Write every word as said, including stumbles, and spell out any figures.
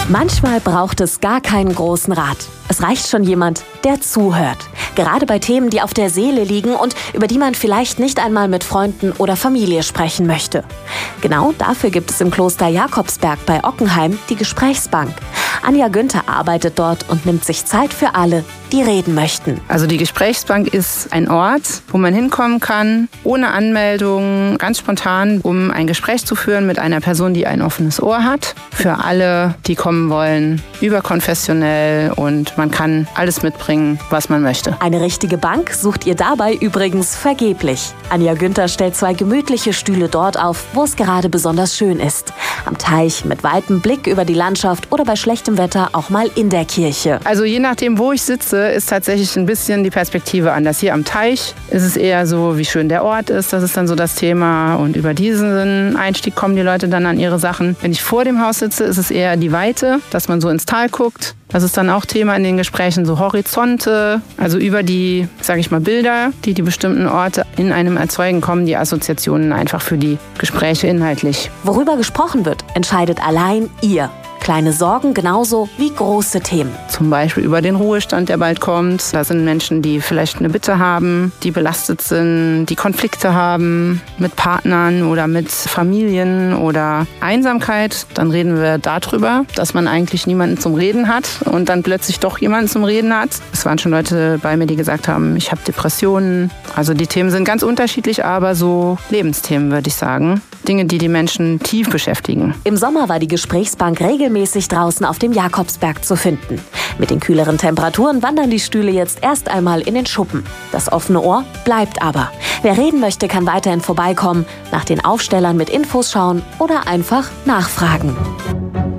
Manchmal braucht es gar keinen großen Rat. Es reicht schon jemand, der zuhört. Gerade bei Themen, die auf der Seele liegen und über die man vielleicht nicht einmal mit Freunden oder Familie sprechen möchte. Genau dafür gibt es im Kloster Jakobsberg bei Ockenheim die Gesprächsbank. Anja Günther arbeitet dort und nimmt sich Zeit für alle, die reden möchten. Also die Gesprächsbank ist ein Ort, wo man hinkommen kann, ohne Anmeldung, ganz spontan, um ein Gespräch zu führen mit einer Person, die ein offenes Ohr hat. Für alle, die kommen wollen, überkonfessionell, und man kann alles mitbringen, was man möchte. Eine richtige Bank sucht ihr dabei übrigens vergeblich. Anja Günther stellt zwei gemütliche Stühle dort auf, wo es gerade besonders schön ist. Am Teich mit weitem Blick über die Landschaft oder bei schlechtem Wetter auch mal in der Kirche. Also je nachdem, wo ich sitze, ist tatsächlich ein bisschen die Perspektive anders. Hier am Teich ist es eher so, wie schön der Ort ist. Das ist dann so das Thema. Und über diesen Einstieg kommen die Leute dann an ihre Sachen. Wenn ich vor dem Haus sitze, ist es eher die Weite, dass man so ins Tal guckt. Das ist dann auch Thema in den Gesprächen, so Horizonte, also über die, sage ich mal, Bilder, die die bestimmten Orte in einem erzeugen, kommen die Assoziationen einfach für die Gespräche inhaltlich. Worüber gesprochen wird, entscheidet allein ihr. Kleine Sorgen genauso wie große Themen. Zum Beispiel über den Ruhestand, der bald kommt. Da sind Menschen, die vielleicht eine Bitte haben, die belastet sind, die Konflikte haben mit Partnern oder mit Familien oder Einsamkeit. Dann reden wir darüber, dass man eigentlich niemanden zum Reden hat und dann plötzlich doch jemanden zum Reden hat. Es waren schon Leute bei mir, die gesagt haben, ich habe Depressionen. Also die Themen sind ganz unterschiedlich, aber so Lebensthemen, würde ich sagen. Dinge, die die Menschen tief beschäftigen. Im Sommer war die Gesprächsbank regelmäßig draußen auf dem Jakobsberg zu finden. Mit den kühleren Temperaturen wandern die Stühle jetzt erst einmal in den Schuppen. Das offene Ohr bleibt aber. Wer reden möchte, kann weiterhin vorbeikommen, nach den Aufstellern mit Infos schauen oder einfach nachfragen.